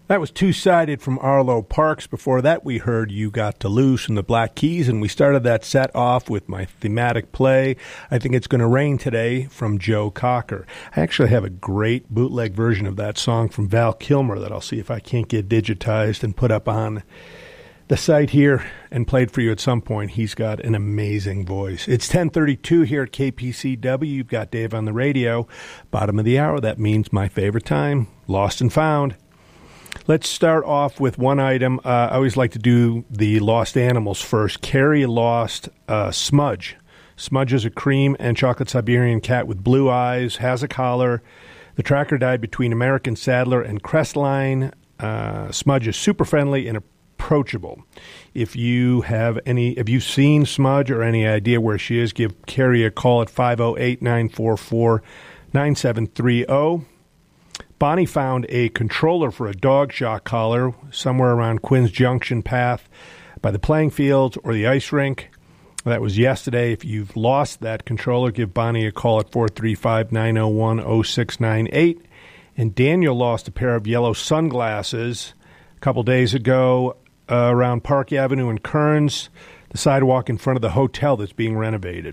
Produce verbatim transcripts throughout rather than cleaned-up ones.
That was Two-Sided from Arlo Parks. Before that, we heard You Got to Loose and the Black Keys, and we started that set off with my thematic play, I Think It's Gonna Rain Today, from Joe Cocker. I actually have a great bootleg version of that song from Val Kilmer that I'll see if I can't get digitized and put up on the site here and played for you at some point. He's got an amazing voice. It's ten thirty-two here at K P C W. You've got Dave on the radio. Bottom of the hour, that means my favorite time, Lost and Found. Let's start off with one item. Uh, I always like to do the lost animals first. Carrie lost uh, Smudge. Smudge is a cream and chocolate Siberian cat with blue eyes, has a collar. The tracker died between American Saddler and Crestline. Uh, Smudge is super friendly and approachable. If you have any, if you've seen Smudge or any idea where she is, give Carrie a call at five oh eight, nine four four, nine seven three oh. Bonnie found a controller for a dog shock collar somewhere around Quinn's Junction Path by the playing fields or the ice rink. That was yesterday. If you've lost that controller, give Bonnie a call at four three five, nine oh one, oh six nine eight. And Daniel lost a pair of yellow sunglasses a couple days ago uh, around Park Avenue in Kearns, the sidewalk in front of the hotel that's being renovated.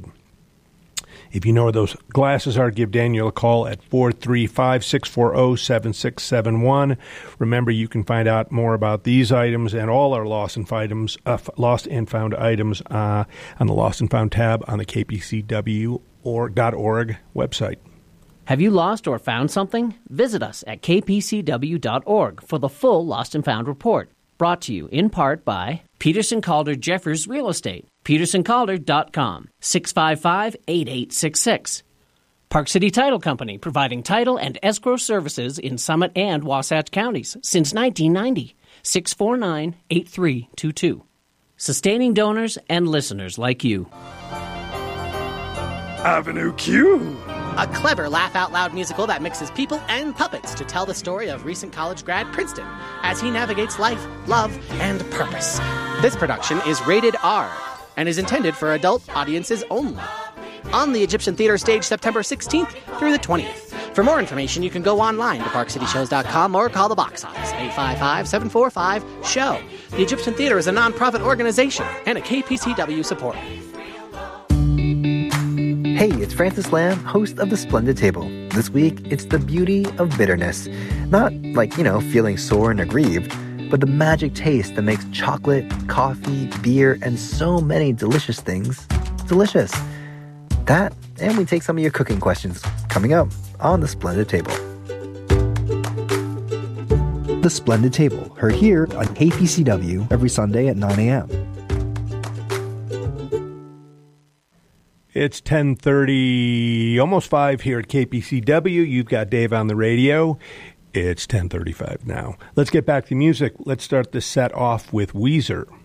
If you know where those glasses are, give Daniel a call at four three five, six four zero, seven six seven one. Remember, you can find out more about these items and all our lost and, items, uh, lost and found items uh, on the Lost and Found tab on the K P C W dot org website. Have you lost or found something? Visit us at K P C W dot org for the full Lost and Found report. Brought to you in part by Peterson Calder Jeffers Real Estate, peterson calder dot com, six five five, eight eight six six. Park City Title Company, providing title and escrow services in Summit and Wasatch counties since nineteen ninety, six four nine, eight three two two. Sustaining donors and listeners like you. Avenue Q. A clever laugh-out-loud musical that mixes people and puppets to tell the story of recent college grad Princeton as he navigates life, love, and purpose. This production is rated R and is intended for adult audiences only. On the Egyptian Theater stage September sixteenth through the twentieth. For more information, you can go online to park city shows dot com or call the box office, eight five five, seven four five, S H O W. The Egyptian Theater is a nonprofit organization and a K P C W supporter. Hey, it's Francis Lamb, host of The Splendid Table. This week, it's the beauty of bitterness. Not like, you know, feeling sore and aggrieved, but the magic taste that makes chocolate, coffee, beer, and so many delicious things delicious. That, and we take some of your cooking questions coming up on The Splendid Table. The Splendid Table, heard here on K P C W every Sunday at nine a.m. It's ten thirty, almost five here at K P C W. You've got Dave on the radio. It's ten thirty-five now. Let's get back to music. Let's start this set off with Weezer.